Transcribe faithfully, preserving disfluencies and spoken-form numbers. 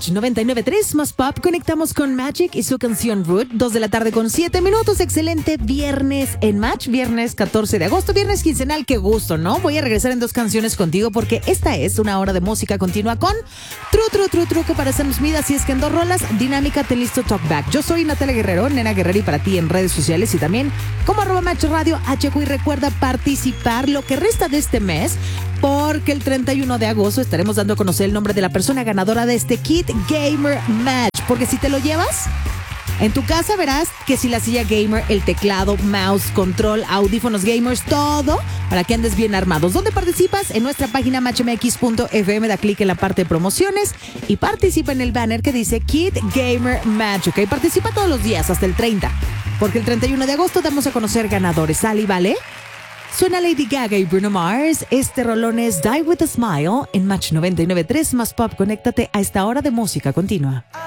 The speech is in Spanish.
Match noventa y nueve punto tres más Pop. Conectamos con Magic y su canción Root. dos de la tarde con siete minutos. Excelente viernes en Match. Viernes catorce de agosto. Viernes quincenal. Qué gusto, ¿no? Voy a regresar en dos canciones contigo porque esta es una hora de música continua con Tru, Tru, Tru, Tru, que para Sam Smith. Así es que en dos rolas, dinámica, te listo, talk back. Yo soy Natalia Guerrero, Nena Guerrero, y para ti en redes sociales y también como arroba Match Radio H Q. Y recuerda participar lo que resta de este mes, porque el treinta y uno de agosto estaremos dando a conocer el nombre de la persona ganadora de este Kit Gamer Match. Porque si te lo llevas en tu casa, verás que si la silla gamer, el teclado, mouse, control, audífonos gamers, todo para que andes bien armados. ¿Dónde participas? En nuestra página match m x punto f m. Da clic en la parte de promociones y participa en el banner que dice Kit Gamer Match. ¿Ok? Participa todos los días hasta el treinta, porque el treinta y uno de agosto damos a conocer ganadores. ¿Sale y vale? Suena Lady Gaga y Bruno Mars. Este rolón es Die With A Smile en Match noventa y nueve punto tres más Pop. Conéctate a esta hora de música continua.